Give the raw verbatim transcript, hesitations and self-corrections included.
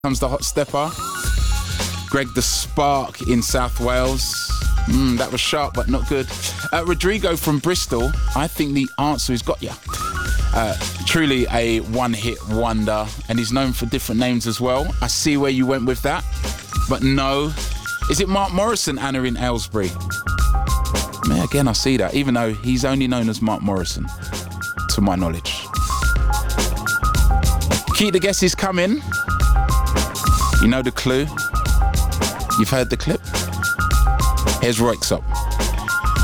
Comes the hot stepper. Greg the Spark in South Wales. Mm, that was sharp, but not good. Uh, Rodrigo from Bristol. I think the answer is Got Ya. Uh, truly a one-hit wonder, and he's known for different names as well. I see where you went with that, but no. Is it Mark Morrison, Anna in Aylesbury? Yeah, again, I see that, even though he's only known as Mark Morrison, to my knowledge. Keep the guesses coming. You know the clue. You've heard the clip. Here's Roix Up.